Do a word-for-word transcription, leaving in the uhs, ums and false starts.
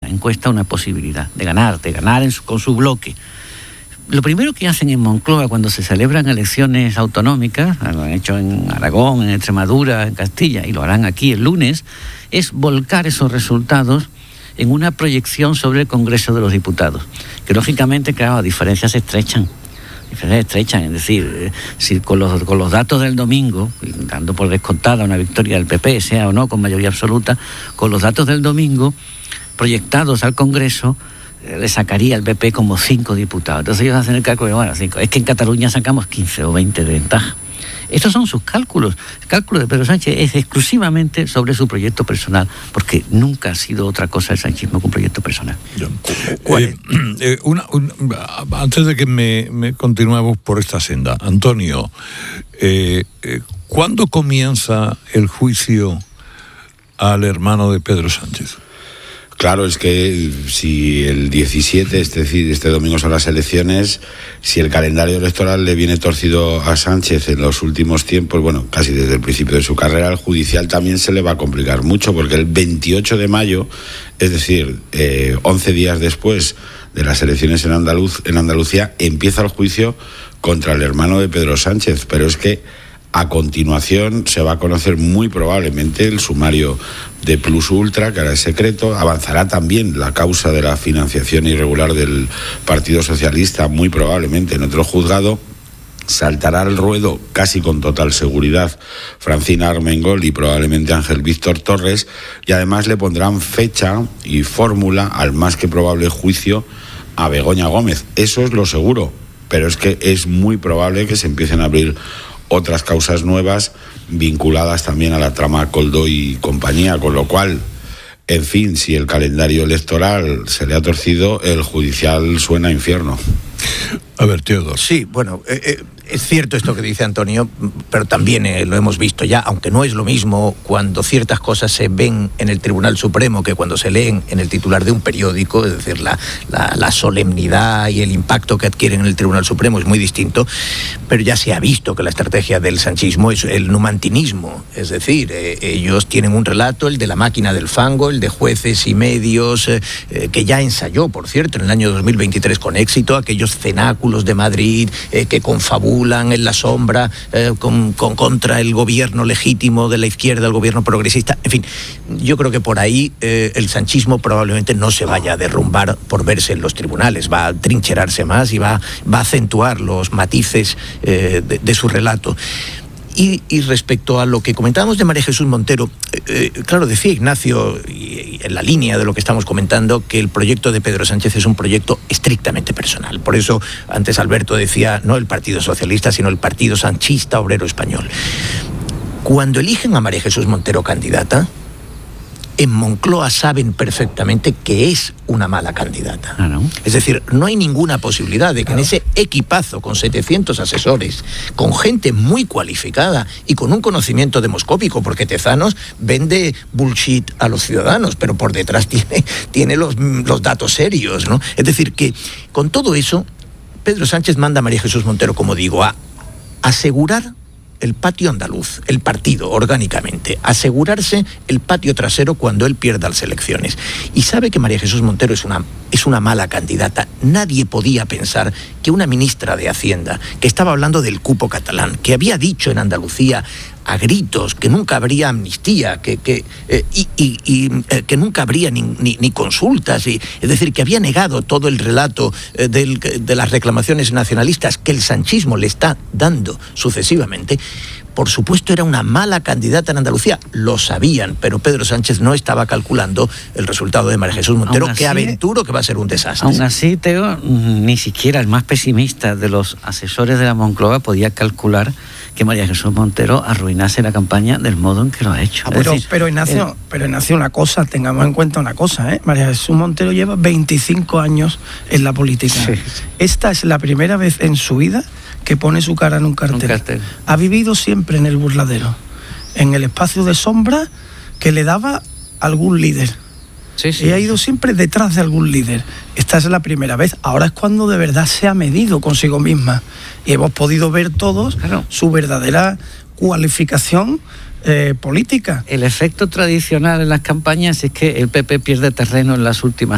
encuesta una posibilidad de ganar, de ganar en su, con su bloque. Lo primero que hacen en Moncloa cuando se celebran elecciones autonómicas, lo han hecho en Aragón, en Extremadura, en Castilla, y lo harán aquí el lunes, es volcar esos resultados en una proyección sobre el Congreso de los Diputados, que lógicamente, claro, diferencias se estrechan. Diferencias estrechan, es decir, eh, si con los, con los datos del domingo, dando por descontada una victoria del P P, sea o no con mayoría absoluta, con los datos del domingo proyectados al Congreso, eh, le sacaría el P P como cinco diputados. Entonces ellos hacen el cálculo de, bueno, cinco. Es que en Cataluña sacamos quince o veinte de ventaja. Estos son sus cálculos. El cálculo de Pedro Sánchez es exclusivamente sobre su proyecto personal, porque nunca ha sido otra cosa el sanchismo que un proyecto personal. ¿Cuál es? Eh, eh, una, una, antes de que me, me continuemos por esta senda, Antonio, eh, eh, ¿cuándo comienza el juicio al hermano de Pedro Sánchez? Claro, es que si el diecisiete, es decir, este domingo son las elecciones, si el calendario electoral le viene torcido a Sánchez en los últimos tiempos, bueno, casi desde el principio de su carrera, el judicial también se le va a complicar mucho, porque el veintiocho de mayo, es decir, eh, once días después de las elecciones en, Andaluz, en Andalucía, empieza el juicio contra el hermano de Pedro Sánchez, pero es que a continuación se va a conocer muy probablemente el sumario de Plus Ultra, que ahora es secreto. Avanzará también la causa de la financiación irregular del Partido Socialista, muy probablemente en otro juzgado. Saltará al ruedo casi con total seguridad Francina Armengol y probablemente Ángel Víctor Torres, y además le pondrán fecha y fórmula al más que probable juicio a Begoña Gómez. Eso es lo seguro, pero es que es muy probable que se empiecen a abrir otras causas nuevas vinculadas también a la trama Coldo y compañía, con lo cual, en fin, si el calendario electoral se le ha torcido, el judicial suena a infierno. A ver, Teodoro. Sí, bueno, eh, eh, es cierto esto que dice Antonio, pero también eh, lo hemos visto ya, aunque no es lo mismo cuando ciertas cosas se ven en el Tribunal Supremo que cuando se leen en el titular de un periódico, es decir, la, la, la solemnidad y el impacto que adquieren en el Tribunal Supremo es muy distinto, pero ya se ha visto que la estrategia del sanchismo es el numantinismo, es decir, eh, ellos tienen un relato, el de la máquina del fango, el de jueces y medios, eh, eh, que ya ensayó, por cierto, en el año dos mil veintitrés con éxito, aquellos cenáculos de Madrid eh, que confabulan en la sombra eh, con, con, contra el gobierno legítimo de la izquierda, el gobierno progresista. En fin, yo creo que por ahí eh, el sanchismo probablemente no se vaya a derrumbar por verse en los tribunales, va a trincherarse más y va, va a acentuar los matices eh, de, de su relato. Y, y respecto a lo que comentábamos de María Jesús Montero, eh, eh, claro, decía Ignacio, y, y en la línea de lo que estamos comentando, que el proyecto de Pedro Sánchez es un proyecto estrictamente personal. Por eso antes Alberto decía, no el Partido Socialista, sino el Partido Sanchista Obrero Español. Cuando eligen a María Jesús Montero candidata, en Moncloa saben perfectamente que es una mala candidata. Ah, ¿no? Es decir, no hay ninguna posibilidad de que claro, en ese equipazo con setecientos asesores, con gente muy cualificada y con un conocimiento demoscópico, porque Tezanos vende bullshit a los ciudadanos, pero por detrás tiene, tiene los, los datos serios, ¿no? Es decir, que con todo eso, Pedro Sánchez manda a María Jesús Montero, como digo, a asegurar el patio andaluz, el partido, orgánicamente, asegurarse el patio trasero cuando él pierda las elecciones. Y sabe que María Jesús Montero es una, es una mala candidata. Nadie podía pensar que una ministra de Hacienda, que estaba hablando del cupo catalán, que había dicho en Andalucía a gritos que nunca habría amnistía, que, que, eh, y, y, y eh, que nunca habría ni, ni, ni consultas, y, es decir, que había negado todo el relato eh, del, de las reclamaciones nacionalistas que el sanchismo le está dando sucesivamente. Por supuesto, era una mala candidata en Andalucía, lo sabían, pero Pedro Sánchez no estaba calculando el resultado de María Jesús Montero, así, que aventuro que va a ser un desastre. Aún así, Teo, ni siquiera el más pesimista de los asesores de la Moncloa podía calcular que María Jesús Montero arruinase la campaña del modo en que lo ha hecho. Ah, pero, decir, pero, Ignacio, eh, pero Ignacio, una cosa, tengamos en cuenta una cosa, ¿eh? María Jesús Montero lleva veinticinco años en la política. Sí, sí. Esta es la primera vez en su vida que pone su cara en un cartel. un cartel. Ha vivido siempre en el burladero, en el espacio de sombra que le daba algún líder. Sí, sí, y ha ido siempre detrás de algún líder. Esta es la primera vez. Ahora es cuando de verdad se ha medido consigo misma. Y hemos podido ver todos claro. su verdadera cualificación eh, política. El efecto tradicional en las campañas es que el P P pierde terreno en las últimas